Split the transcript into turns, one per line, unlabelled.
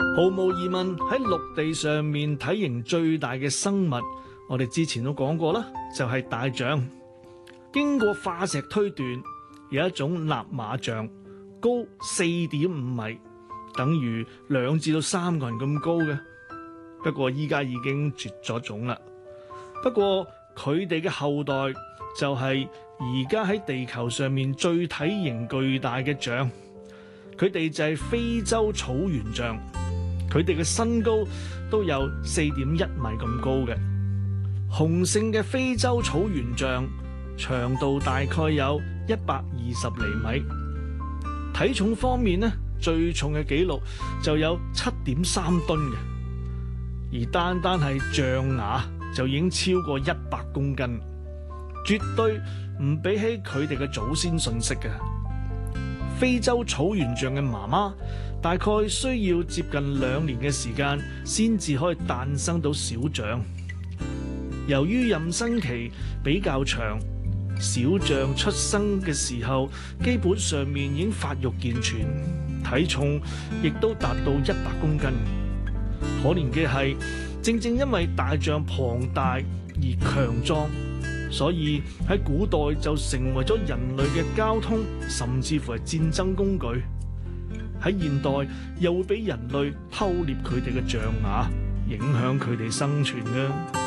毫無疑問，喺陸地上面體型最大嘅生物，我哋之前都講過啦，就係大象。經過化石推斷，有一種納瑪象，高4.5米，等於2至3個人咁高嘅。不過依家已經絕咗種啦。不過佢哋嘅後代就係而家喺地球上面最體型巨大嘅象，佢哋就係非洲草原象。佢哋嘅身高都有4.1米咁高嘅。雄性嘅非洲草原象長度大概有120厘米，體重方面呢，最重嘅紀錄就有7.3噸嘅，而單係象牙就已經超過100公斤，絕對唔比起佢哋嘅祖先遜色嘅。非洲草原象嘅媽媽大概需要接近2年嘅時間先至可以誕生到小象。由於妊娠期比較長，小象出生嘅時候基本上面已經發育健全，體重亦都達到100公斤。可憐嘅係，正因為大象龐大而強壯，所以喺古代就成為咗人類嘅交通甚至乎係戰爭工具。喺現代又會俾人類偷獵佢哋嘅象牙，影響佢哋生存嘅。